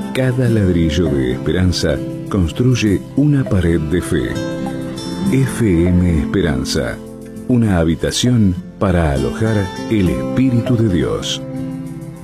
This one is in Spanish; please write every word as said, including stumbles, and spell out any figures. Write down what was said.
Cada ladrillo de esperanza construye una pared de fe. F M Esperanza, una habitación para alojar el Espíritu de Dios.